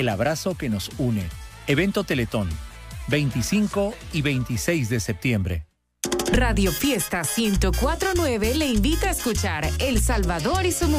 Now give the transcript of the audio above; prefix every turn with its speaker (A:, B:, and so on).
A: el abrazo que nos une. Evento Teletón, 25 y 26 de septiembre.
B: Radio Fiesta 104.9 le invita a escuchar El Salvador y su